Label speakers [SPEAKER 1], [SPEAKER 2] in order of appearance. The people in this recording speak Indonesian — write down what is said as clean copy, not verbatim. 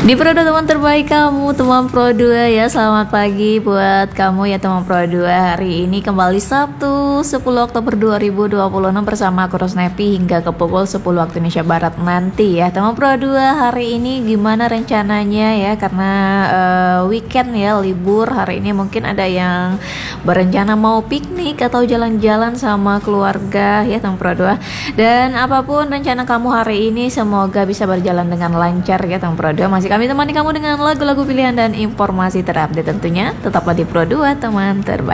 [SPEAKER 1] Di Pro 2 teman terbaik kamu, teman Pro 2 ya. Selamat pagi buat kamu ya teman Pro 2. Hari ini kembali Sabtu 10 Oktober 2026 bersama aku Rosnepi hingga ke pukul 10 waktu Indonesia Barat nanti ya. Teman Pro 2, hari ini gimana rencananya ya? Karena weekend ya, libur. Hari ini mungkin ada yang berencana mau piknik atau jalan-jalan sama keluarga ya teman Pro 2. Dan apapun rencana kamu hari ini semoga bisa berjalan dengan lancar ya teman Pro 2. Masih kami temani kamu dengan lagu-lagu pilihan dan informasi terupdate tentunya. Tetaplah di Pro 2 teman terbaik.